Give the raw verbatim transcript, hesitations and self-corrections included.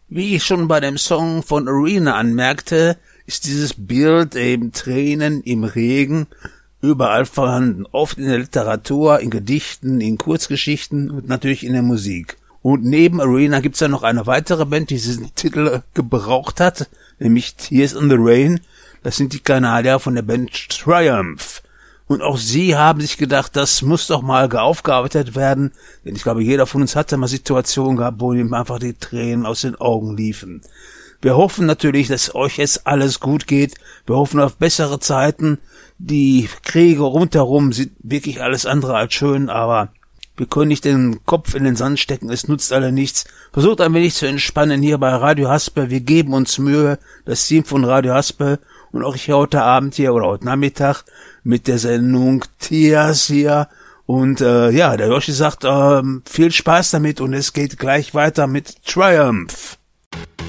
Wie ich schon bei dem Song von Arena anmerkte, ist dieses Bild eben Tränen im Regen überall vorhanden. Oft in der Literatur, in Gedichten, in Kurzgeschichten und natürlich in der Musik. Und neben Arena gibt's ja noch eine weitere Band, die diesen Titel gebraucht hat, nämlich Tears in the Rain. Das sind die Kanadier von der Band Triumph. Und auch sie haben sich gedacht, das muss doch mal aufgearbeitet werden. Denn ich glaube, jeder von uns hatte mal Situationen gehabt, wo ihm einfach die Tränen aus den Augen liefen. Wir hoffen natürlich, dass euch jetzt alles gut geht. Wir hoffen auf bessere Zeiten. Die Kriege rundherum sind wirklich alles andere als schön, aber wir können nicht den Kopf in den Sand stecken, es nutzt alle nichts. Versucht ein wenig zu entspannen hier bei Radio Haspel. Wir geben uns Mühe, das Team von Radio Haspel und auch ich heute Abend hier oder heute Nachmittag mit der Sendung Tears hier. Und äh, ja, der Joshi sagt, ähm, viel Spaß damit und es geht gleich weiter mit Triumph.